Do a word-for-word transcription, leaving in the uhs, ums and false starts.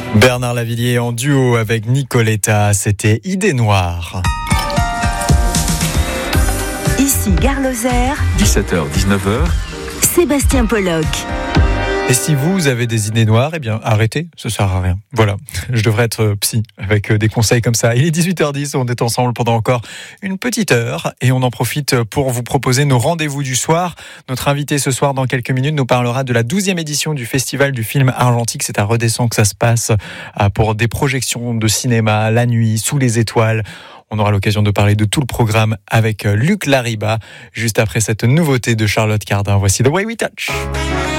Bernard Lavilliers en duo avec Nicoletta, c'était Idée Noire. Ici Gare Lozère, dix-sept heures dix-neuf heures, Sébastien Pollock. Et si vous avez des idées noires, eh bien arrêtez, ça sert à rien. Voilà, je devrais être psy avec des conseils comme ça. Il est dix-huit heures dix, on est ensemble pendant encore une petite heure et on en profite pour vous proposer nos rendez-vous du soir. Notre invité ce soir, dans quelques minutes, nous parlera de la douzième édition du Festival du film argentique. C'est à Redescends que ça se passe pour des projections de cinéma la nuit, sous les étoiles. On aura l'occasion de parler de tout le programme avec Luc Lariba, juste après cette nouveauté de Charlotte Cardin. Voici The Way We Touch.